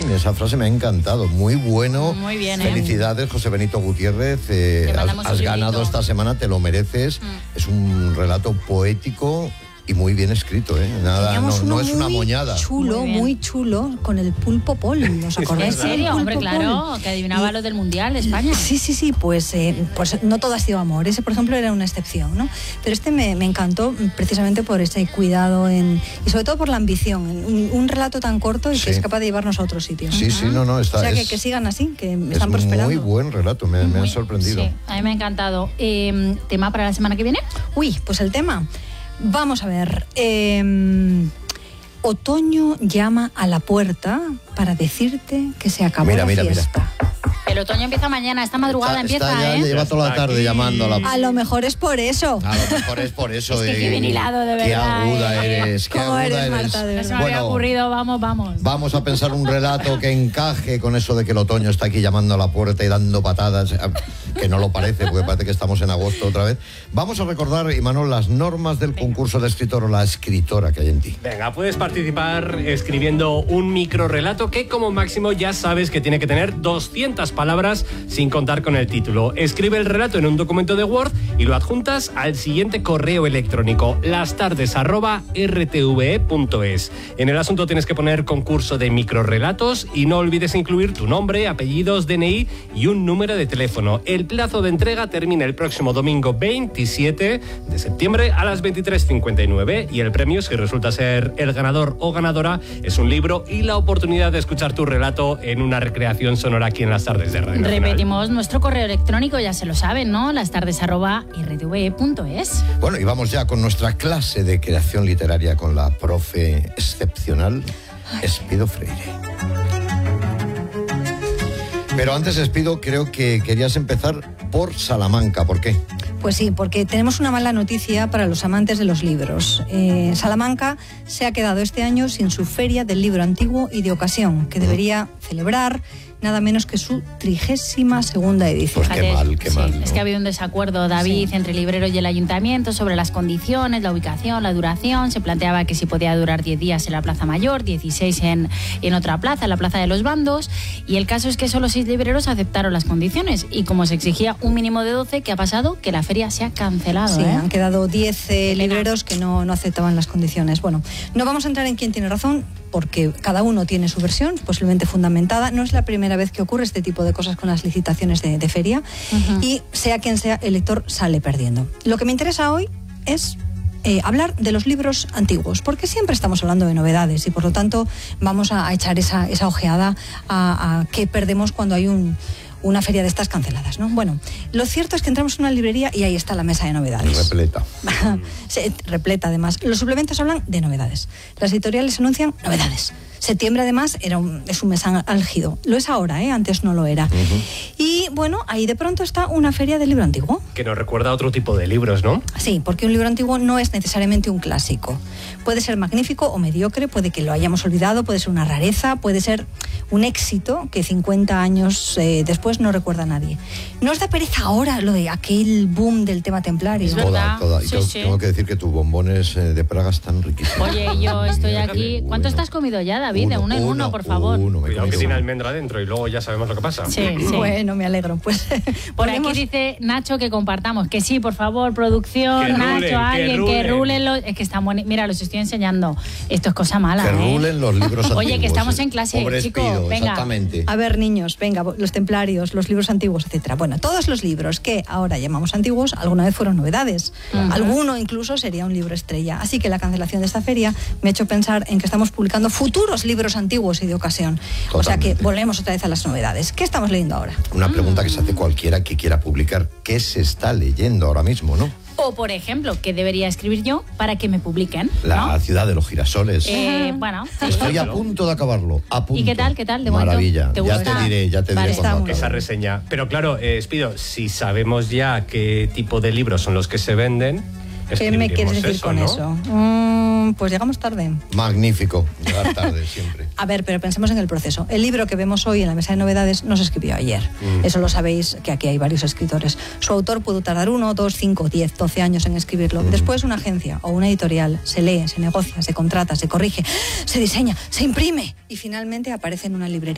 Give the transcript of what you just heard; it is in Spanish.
esa frase me ha encantado. Muy bueno. Muy bien, Felicidades, José Benito Gutiérrez. Has ganado esta semana, te lo mereces. Es un relato poético y muy bien escrito, ¿eh? Nada, no es una moñada. Muy chulo, con el Pulpo Pol, ¿os acordáis? ¿En serio? Hombre, claro, que adivinaba lo del Mundial, España. Sí, pues no todo ha sido amor. Ese, por ejemplo, era una excepción, ¿no? Pero este me encantó precisamente por ese cuidado y sobre todo por la ambición. Un relato tan corto y que es capaz de llevarnos a otros sitios. Sí, no, está. O sea, que sigan así, que están prosperando. Muy buen relato, me ha sorprendido. Sí, a mí me ha encantado. ¿Tema para la semana que viene? Pues el tema... Vamos a ver, otoño llama a la puerta para decirte que se acabó la fiesta. El otoño empieza mañana, esta madrugada empieza, ya lleva toda la tarde llamando a la puerta. A lo mejor es por eso. Es que qué bien hilado, de verdad. Qué aguda eres, qué aguda eres. Marta, de verdad. Se me había ocurrido, vamos. Vamos a pensar un relato que encaje con eso de que el otoño está aquí llamando a la puerta y dando patadas, que no lo parece, porque parece que estamos en agosto otra vez. Vamos a recordar, Imanol, las normas del concurso de escritor o la escritora que hay en ti. Venga, puedes participar escribiendo un microrelato que como máximo ya sabes que tiene que tener 200 palabras sin contar con el título. Escribe el relato en un documento de Word y lo adjuntas al siguiente correo electrónico: lastardes@rtve.es. En el asunto tienes que poner concurso de microrelatos y no olvides incluir tu nombre, apellidos, DNI y un número de teléfono. El plazo de entrega termina el próximo domingo 27 de septiembre a las 23:59 y el premio, si resulta ser el ganador o ganadora, es un libro y la oportunidad de escuchar tu relato en una recreación sonora aquí en Las Tardes de Radio Nacional. Repetimos nuestro correo electrónico, ya se lo saben, ¿no? lastardes@rtve.es. Bueno, y vamos ya con nuestra clase de creación literaria con la profe excepcional Espido Freire. Pero antes, Espido, creo que querías empezar por Salamanca. ¿Por qué? Pues sí, porque tenemos una mala noticia para los amantes de los libros. Salamanca se ha quedado este año sin su Feria del Libro Antiguo y de Ocasión, que debería celebrar nada menos que su 32ª edición. Pues qué mal, ¿no? Es que ha habido un desacuerdo, David, entre libreros y el ayuntamiento sobre las condiciones, la ubicación, la duración. Se planteaba que si podía durar 10 días en la Plaza Mayor, 16 en otra plaza, en la Plaza de los Bandos. Y el caso es que solo 6 libreros aceptaron las condiciones. Y como se exigía un mínimo de 12, ¿qué ha pasado? Que la feria se ha cancelado. Sí, han quedado 10 libreros que no aceptaban las condiciones. Bueno, no vamos a entrar en quién tiene razón, porque cada uno tiene su versión, posiblemente fundamentada. No es la primera vez que ocurre este tipo de cosas con las licitaciones de feria. Y sea quien sea, el lector sale perdiendo. Lo que me interesa hoy es hablar de los libros antiguos, porque siempre estamos hablando de novedades y por lo tanto vamos a echar esa ojeada a qué perdemos cuando hay una feria de estas canceladas, ¿no? Bueno, lo cierto es que entramos en una librería y ahí está la mesa de novedades. Repleta. Repleta, además. Los suplementos hablan de novedades. Las editoriales anuncian novedades. Septiembre, además, es un mes álgido. Lo es ahora, antes no lo era. Y, bueno, ahí de pronto está una feria del libro antiguo. Que nos recuerda a otro tipo de libros, ¿no? Sí, porque un libro antiguo no es necesariamente un clásico. Puede ser magnífico o mediocre, puede que lo hayamos olvidado, puede ser una rareza, puede ser un éxito que 50 años después no recuerda a nadie. ¿No os da pereza ahora lo de aquel boom del tema templario? Es verdad. Toda. Y tengo que decir que tus bombones de Praga están riquísimos. Oye, yo estoy aquí... ¿Cuánto te has comido ya, David? De uno en uno, por favor. Cuidado que tiene almendra dentro y luego ya sabemos lo que pasa. Sí. Bueno, me alegro. Pues por aquí dice Nacho que compartamos. Que sí, por favor, producción, Nacho, alguien, que rulen los... Es que están buenos. Mira, los estoy enseñando. Esto es cosa mala, Que rulen los libros antiguos. Oye, que estamos en clase, chicos. Venga. Exactamente. A ver, niños, venga, los templarios, los libros antiguos, etcétera. Bueno, todos los libros que ahora llamamos antiguos, alguna vez fueron novedades. Alguno incluso sería un libro estrella. Así que la cancelación de esta feria me ha hecho pensar en que estamos publicando futuros libros antiguos y de ocasión. Totalmente. O sea que volvemos otra vez a las novedades. ¿Qué estamos leyendo ahora? Una pregunta que se hace cualquiera que quiera publicar. ¿Qué se está leyendo ahora mismo, no? O, por ejemplo, ¿qué debería escribir yo para que me publiquen? La ciudad de los girasoles. Bueno. Estoy a punto de acabarlo. A punto. ¿Y qué tal? De Maravilla. ¿Te gusta? Ya te diré cuando esa reseña. Pero claro, Espido, si sabemos ya qué tipo de libros son los que se venden, ¿qué me quieres decir con eso? Pues llegamos tarde. Magnífico, llegar tarde siempre. A ver, pero pensemos en el proceso. El libro que vemos hoy en la mesa de novedades no se escribió ayer. Eso lo sabéis, que aquí hay varios escritores. Su autor pudo tardar 1, 2, 5, 10, 12 años en escribirlo. Después una agencia o una editorial se lee, se negocia, se contrata, se corrige, se diseña, se imprime y finalmente aparece en una librería.